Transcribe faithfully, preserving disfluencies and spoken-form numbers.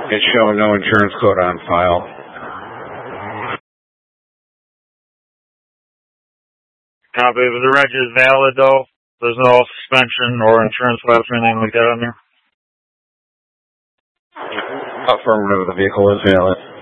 It's showing no insurance code on file. Copy. But the reg is valid, though? There's no suspension or insurance lapse or anything like that on there? Affirmative, the vehicle is valid.